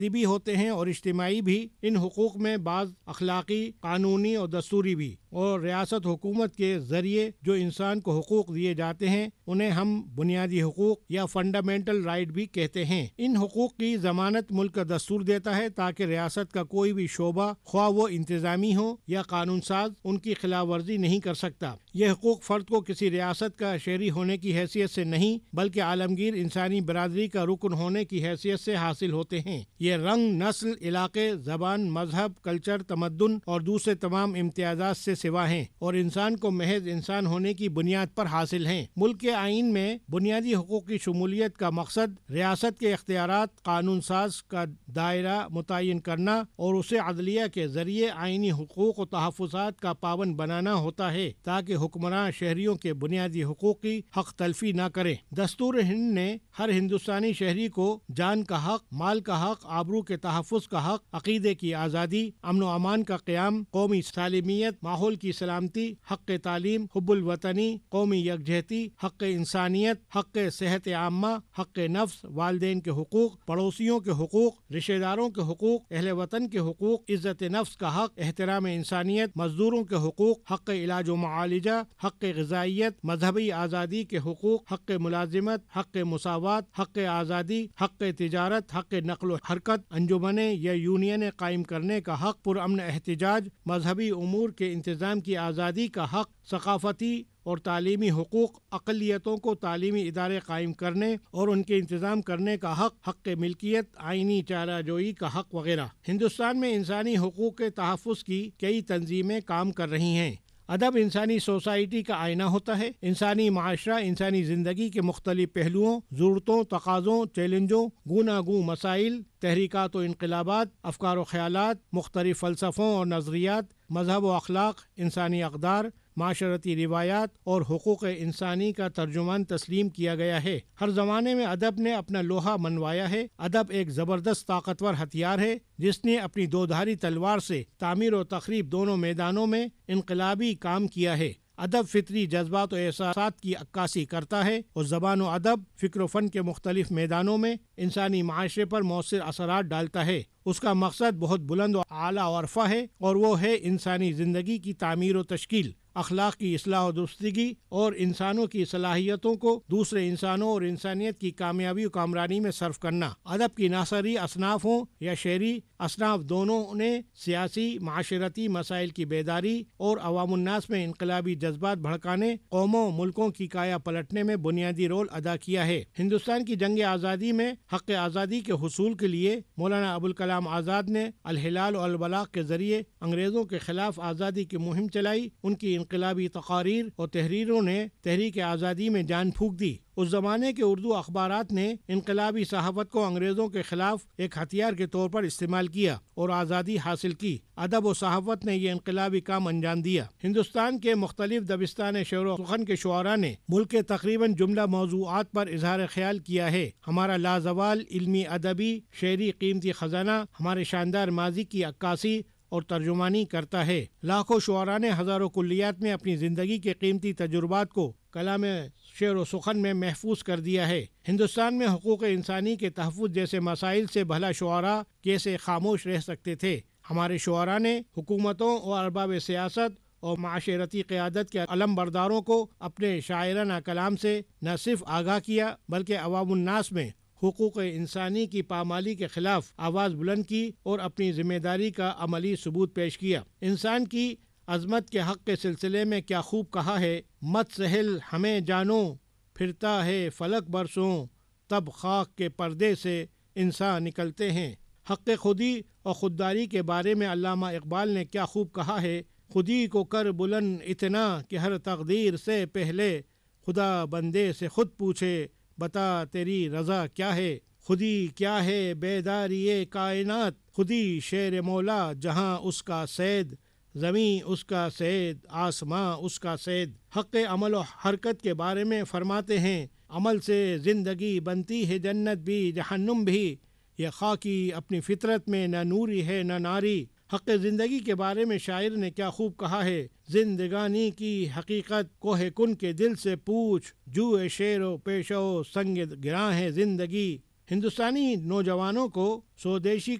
بھی ہوتے ہیں اور اجتماعی بھی۔ ان حقوق میں بعض اخلاقی، قانونی اور دستوری بھی، اور ریاست حکومت کے ذریعے جو انسان کو حقوق دیے جاتے ہیں انہیں ہم بنیادی حقوق یا فنڈامنٹل رائٹ بھی کہتے ہیں۔ ان حقوق کی ضمانت ملک کا دستور دیتا ہے تاکہ ریاست کا کوئی بھی شعبہ، خواہ وہ انتظامی ہو یا قانون ساز، ان کی خلاف ورزی نہیں کر سکتا۔ یہ حقوق فرد کو کسی ریاست کا شہری ہونے کی حیثیت سے نہیں بلکہ عالمگیر انسانی برادری کا رکن ہونے کی حیثیت سے حاصل ہوتے ہیں۔ یہ رنگ، نسل، علاقے، زبان، مذہب، کلچر، تمدن اور دوسرے تمام امتیازات سے سوا ہیں اور انسان کو محض انسان ہونے کی بنیاد پر حاصل ہیں۔ ملک کے آئین میں بنیادی حقوق کی شمولیت کا مقصد ریاست کے اختیارات، قانون ساز کا دائرہ متعین کرنا اور اسے عدلیہ کے ذریعے آئینی حقوق و تحفظات کا پابند بنانا ہوتا ہے تاکہ حکمراں شہریوں کے بنیادی حقوق کی حق تلفی نہ کریں۔ دستور ہند نے ہر ہندوستانی شہری کو جان کا حق، مال کا حق، آبرو کے تحفظ کا حق، عقیدے کی آزادی، امن و امان کا قیام، قومی سالمیت، ماحول کی سلامتی، حق تعلیم، حب الوطنی، قومی یکجہتی، حق انسانیت، حق صحت عامہ، حق نفس، والدین کے حقوق، پڑوسیوں کے حقوق، رشتہ داروں کے حقوق، اہل وطن کے حقوق، عزت نفس کا حق، احترام انسانیت، مزدوروں کے حقوق، حق علاج و معالجہ، حق غذائیت، مذہبی آزادی کے حقوق، حق ملازمت، حق مساوات، حق آزادی، حق تجارت، حق نقل و حرکت، انجمنیں یا یونینیں قائم کرنے کا حق، پرامن احتجاج، مذہبی امور کے انتظام کی آزادی کا حق، ثقافتی اور تعلیمی حقوق، اقلیتوں کو تعلیمی ادارے قائم کرنے اور ان کے انتظام کرنے کا حق، حق ملکیت، آئینی چارہ جوئی کا حق وغیرہ۔ ہندوستان میں انسانی حقوق کے تحفظ کی کئی تنظیمیں کام کر رہی ہیں۔ ادب انسانی سوسائٹی کا آئینہ ہوتا ہے۔ انسانی معاشرہ انسانی زندگی کے مختلف پہلوؤں، ضرورتوں، تقاضوں، چیلنجوں، گوناگوں مسائل، تحریکات و انقلابات، افکار و خیالات، مختلف فلسفوں اور نظریات، مذہب و اخلاق، انسانی اقدار، معاشرتی روایات اور حقوق انسانی کا ترجمان تسلیم کیا گیا ہے۔ ہر زمانے میں ادب نے اپنا لوہا منوایا ہے۔ ادب ایک زبردست طاقتور ہتھیار ہے جس نے اپنی دودھاری تلوار سے تعمیر و تخریب دونوں میدانوں میں انقلابی کام کیا ہے۔ ادب فطری جذبات و احساسات کی عکاسی کرتا ہے اور زبان و ادب، فکر و فن کے مختلف میدانوں میں انسانی معاشرے پر مؤثر اثرات ڈالتا ہے۔ اس کا مقصد بہت بلند و اعلیٰ و عرفہ ہے اور وہ ہے انسانی زندگی کی تعمیر و تشکیل، اخلاق کی اصلاح و درستگی اور انسانوں کی صلاحیتوں کو دوسرے انسانوں اور انسانیت کی کامیابی و کامرانی میں صرف کرنا۔ ادب کی نثری اصناف ہوں یا شعری اصناف، دونوں نے سیاسی، معاشرتی مسائل کی بیداری اور عوام الناس میں انقلابی جذبات بھڑکانے، قوموں ملکوں کی کایا پلٹنے میں بنیادی رول ادا کیا ہے۔ ہندوستان کی جنگ آزادی میں حق آزادی کے حصول کے لیے مولانا ابوالکلام آزاد نے الہلال و البلاغ کے ذریعے انگریزوں کے خلاف آزادی کی مہم چلائی۔ ان کی انقلابی تقاریر اور تحریروں نے تحریک آزادی میں جان پھونک دی۔ اس زمانے کے اردو اخبارات نے انقلابی صحافت کو انگریزوں کے خلاف ایک ہتھیار کے طور پر استعمال کیا اور آزادی حاصل کی۔ ادب و صحافت نے یہ انقلابی کام انجام دیا۔ ہندوستان کے مختلف دبستان شعر و سخن کے شعراء نے ملک کے تقریباً جملہ موضوعات پر اظہار خیال کیا ہے۔ ہمارا لازوال علمی ادبی شعری قیمتی خزانہ ہمارے شاندار ماضی کی عکاسی اور ترجمانی کرتا ہے۔ لاکھوں شعراء نے ہزاروں کلیات میں اپنی زندگی کے قیمتی تجربات کو کلام شعر و سخن میں محفوظ کر دیا ہے۔ ہندوستان میں حقوق انسانی کے تحفظ جیسے مسائل سے بھلا شعراء کیسے خاموش رہ سکتے تھے۔ ہمارے شعراء نے حکومتوں اور ارباب سیاست اور معاشرتی قیادت کے علم برداروں کو اپنے شاعرانہ کلام سے نہ صرف آگاہ کیا بلکہ عوام الناس میں حقوق انسانی کی پامالی کے خلاف آواز بلند کی اور اپنی ذمہ داری کا عملی ثبوت پیش کیا۔ انسان کی عظمت کے حق کے سلسلے میں کیا خوب کہا ہے، مت سہل ہمیں جانو، پھرتا ہے فلک برسوں، تب خاک کے پردے سے انسان نکلتے ہیں۔ حق خودی اور خودداری کے بارے میں علامہ اقبال نے کیا خوب کہا ہے، خودی کو کر بلند اتنا کہ ہر تقدیر سے پہلے خدا بندے سے خود پوچھے بتا تیری رضا کیا ہے۔ خودی کیا ہے بیداری کائنات، خودی شیر مولا جہاں اس کا صید، زمین اس کا صید آسماں اس کا صید۔ حق عمل و حرکت کے بارے میں فرماتے ہیں، عمل سے زندگی بنتی ہے جنت بھی جہنم بھی، یہ خاکی اپنی فطرت میں نہ نوری ہے نہ ناری۔ حق زندگی کے بارے میں شاعر نے کیا خوب کہا ہے، زندگانی کی حقیقت کوہ کن کے دل سے پوچھ، جو شیر و پیشو سنگ گراں ہے زندگی۔ ہندوستانی نوجوانوں کو سودیشی